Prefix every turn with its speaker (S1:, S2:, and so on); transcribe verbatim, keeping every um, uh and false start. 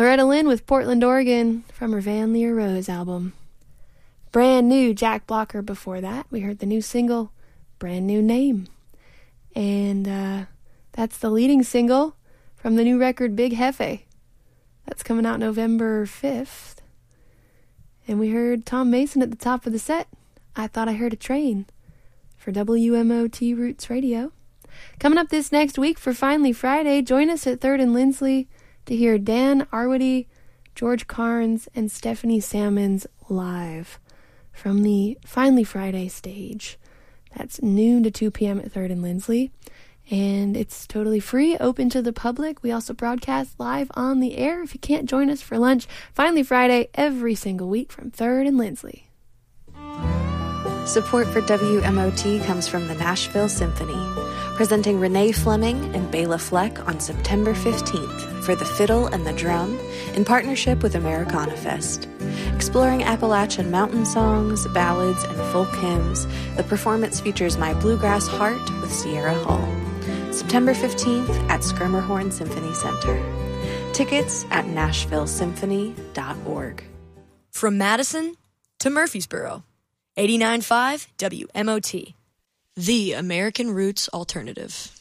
S1: Loretta Lynn with Portland, Oregon from her Van Leer Rose album. Brand new Jack Blocker before that. We heard the new single, Brand New Name. And uh, that's the leading single from the new record, Big Hefe. That's coming out November fifth. And we heard Tom Mason at the top of the set, I Thought I Heard a Train, for W M O T Roots Radio. Coming up this next week for Finally Friday, join us at third and Lindsley to hear Dan Arwady, George Carnes, and Stephanie Salmons live from the Finally Friday stage. That's noon to two p.m. at third and Lindsley. And it's totally free, open to the public. We also broadcast live on the air if you can't join us for lunch. Finally Friday, every single week from third and Lindsley.
S2: Support for W M O T comes from the Nashville Symphony, presenting Renee Fleming and Bela Fleck on September fifteenth for the fiddle and the drum in partnership with Americana Fest. Exploring Appalachian mountain songs, ballads, and folk hymns, the performance features My Bluegrass Heart with Sierra Hull. September fifteenth at Schermerhorn Symphony Center. Tickets at nashville symphony dot org.
S3: From Madison to Murfreesboro, eighty-nine point five W M O T, the American Roots Alternative.